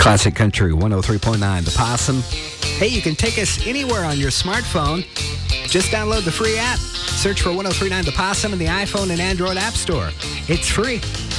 Classic Country 103.9 The Possum. Hey, you can take us anywhere on your smartphone. Just download the free app. Search for 103.9 The Possum in the iPhone and Android App Store. It's free.